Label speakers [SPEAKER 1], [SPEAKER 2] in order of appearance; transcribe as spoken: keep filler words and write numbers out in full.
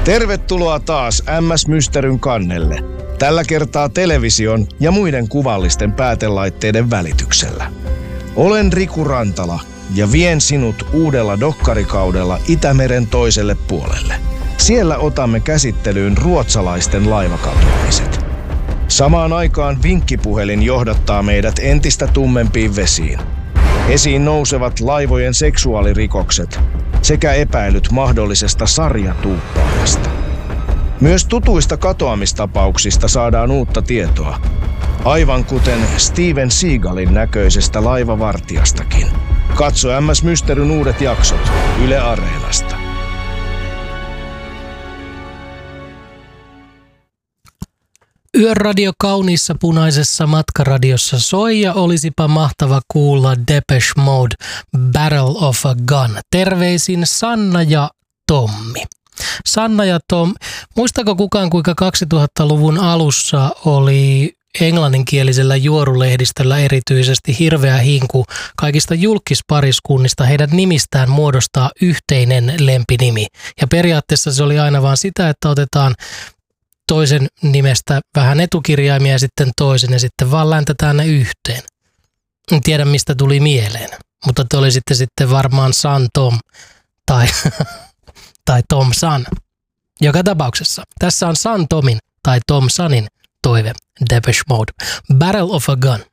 [SPEAKER 1] Tervetuloa taas M S Mysteryn kannelle. Tällä kertaa television ja muiden kuvallisten päätelaitteiden välityksellä. Olen Riku Rantala ja vien sinut uudella dokkarikaudella Itämeren toiselle puolelle. Siellä otamme käsittelyyn ruotsalaisten laivakatoamiset. Samaan aikaan vinkkipuhelin johdattaa meidät entistä tummempiin vesiin. Esiin nousevat laivojen seksuaalirikokset sekä epäilyt mahdollisesta sarjatuuppaajasta. Myös tutuista katoamistapauksista saadaan uutta tietoa, aivan kuten Steven Seagalin näköisestä laivavartijastakin. Katso M S Mysteryn uudet jaksot Yle Areenasta.
[SPEAKER 2] Yöradio kauniissa punaisessa matkaradiossa soi ja olisipa mahtava kuulla Depeche Mode Battle of a Gun. Terveisin Sanna ja Tommi. Sanna ja Tom, muistako kukaan kuinka kaksituhattaluvun alussa oli englanninkielisellä juorulehdistöllä erityisesti hirveä hinku kaikista julkispariskunnista heidän nimistään muodostaa yhteinen lempinimi. Ja periaatteessa se oli aina vaan sitä, että otetaan toisen nimestä vähän etukirjaimia ja sitten toisen ja sitten vaan läntetään ne yhteen. En tiedä mistä tuli mieleen, mutta te olisitte sitten varmaan San Tom tai, tai Tom San. Joka tapauksessa tässä on San Tomin tai Tom Sanin toive Depeche Mode Battle of a Gun.